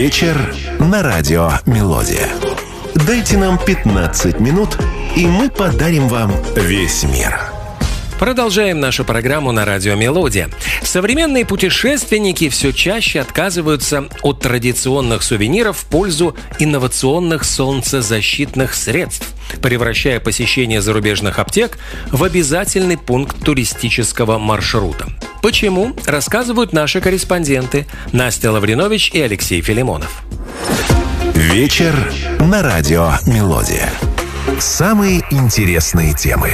Вечер на радио «Мелодия». Дайте нам 15 минут, и мы подарим вам весь мир. Продолжаем нашу программу на радио «Мелодия». Современные путешественники все чаще отказываются от традиционных сувениров в пользу инновационных солнцезащитных средств, превращая посещение зарубежных аптек в обязательный пункт туристического маршрута. Почему, рассказывают наши корреспонденты Настя Лавринович и Алексей Филимонов. Вечер на радио «Мелодия». Самые интересные темы.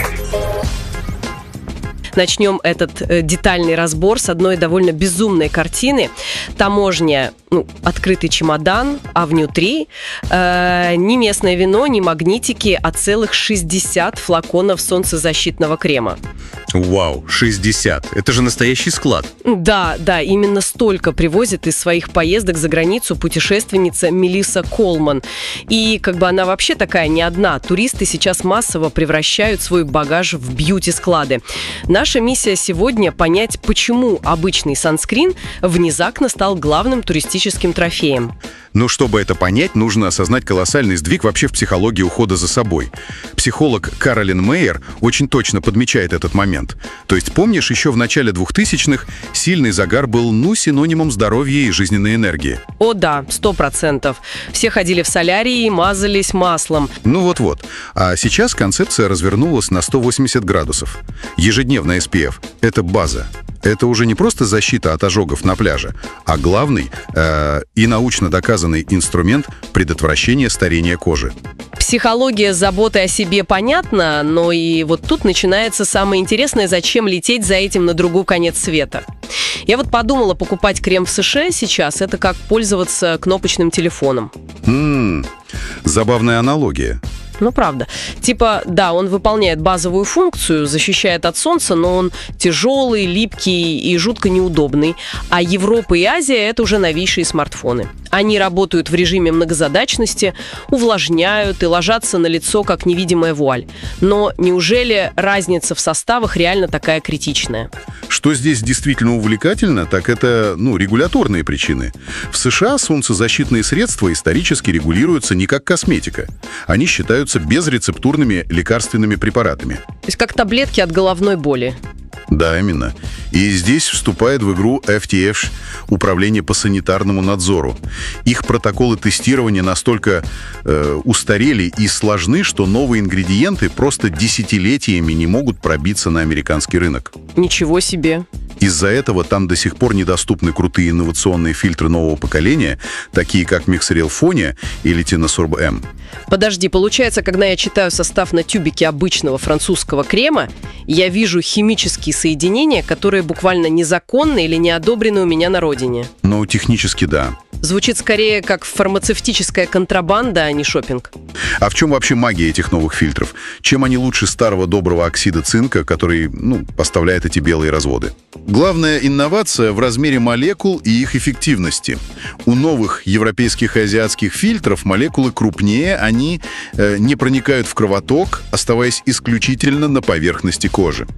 Начнем этот детальный разбор с одной довольно безумной картины. Таможня, открытый чемодан, а внутри ни местное вино, ни магнитики, а целых 60 флаконов солнцезащитного крема. Вау, 60. Это же настоящий склад. Да, именно столько привозит из своих поездок за границу путешественница Мелисса Колман. И она вообще такая не одна. Туристы сейчас массово превращают свой багаж в бьюти-склады. Наша миссия сегодня — понять, почему обычный санскрин внезапно стал главным туристическим трофеем. Но чтобы это понять, нужно осознать колоссальный сдвиг вообще в психологии ухода за собой. Психолог Каролин Мейер очень точно подмечает этот момент. То есть, помнишь, еще в начале 2000-х сильный загар был, синонимом здоровья и жизненной энергии. О да, 100%. Все ходили в солярии и мазались маслом. Вот-вот. А сейчас концепция развернулась на 180 градусов. Ежедневный SPF – это база. Это уже не просто защита от ожогов на пляже, а главный и научно доказанный инструмент предотвращения старения кожи. Психология заботы о себе понятна, но и вот тут начинается самое интересное: зачем лететь за этим на другой конец света. Я подумала, покупать крем в США сейчас — это как пользоваться кнопочным телефоном. Забавная аналогия. Правда. Он выполняет базовую функцию, защищает от солнца, но он тяжелый, липкий и жутко неудобный. А Европа и Азия — это уже новейшие смартфоны. Они работают в режиме многозадачности, увлажняют и ложатся на лицо, как невидимая вуаль. Но неужели разница в составах реально такая критичная? Что здесь действительно увлекательно, так это, регуляторные причины. В США солнцезащитные средства исторически регулируются не как косметика. Они считаются безрецептурными лекарственными препаратами. То есть как таблетки от головной боли. Да, именно. И здесь вступает в игру FTF, Управление по санитарному надзору. Их протоколы тестирования настолько устарели и сложны, что новые ингредиенты просто десятилетиями не могут пробиться на американский рынок. Ничего себе! Из-за этого там до сих пор недоступны крутые инновационные фильтры нового поколения, такие как Mixeril Fonia или Tinosorb M. Подожди, получается, когда я читаю состав на тюбике обычного французского крема, я вижу химические соединения, которые буквально незаконны или не одобрены у меня на родине. Технически да. Звучит скорее как фармацевтическая контрабанда, а не шопинг. А в чем вообще магия этих новых фильтров? Чем они лучше старого доброго оксида цинка, который, поставляет эти белые разводы? Главная инновация в размере молекул и их эффективности. У новых европейских и азиатских фильтров молекулы крупнее, они не проникают в кровоток, оставаясь исключительно на поверхности кожи.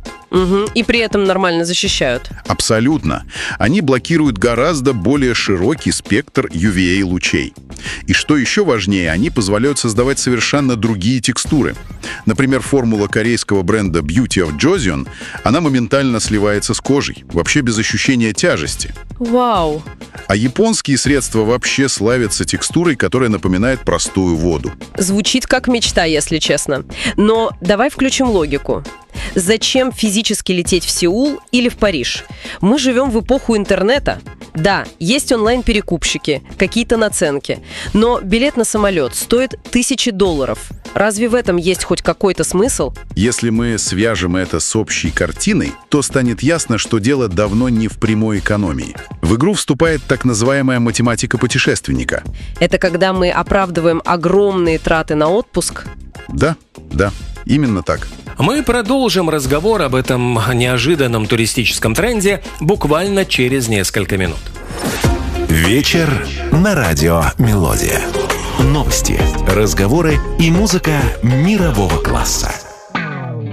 И при этом нормально защищают. Абсолютно. Они блокируют гораздо более широкий спектр UVA-лучей. И что еще важнее, они позволяют создавать совершенно другие текстуры. Например, формула корейского бренда Beauty of Joseon, она моментально сливается с кожей, вообще без ощущения тяжести. Вау! А японские средства вообще славятся текстурой, которая напоминает простую воду. Звучит как мечта, если честно. Но давай включим логику. Зачем физически лететь в Сеул или в Париж? Мы живем в эпоху интернета. Да, есть онлайн-перекупщики, какие-то наценки, но билет на самолет стоит $1000. Разве в этом есть хоть какой-то смысл? Если мы свяжем это с общей картиной, то станет ясно, что дело давно не в прямой экономии. В игру вступает так называемая математика путешественника. Это когда мы оправдываем огромные траты на отпуск? Да, именно так. Мы продолжим разговор об этом неожиданном туристическом тренде буквально через несколько минут. Вечер на радио «Мелодия». Новости, разговоры и музыка мирового класса.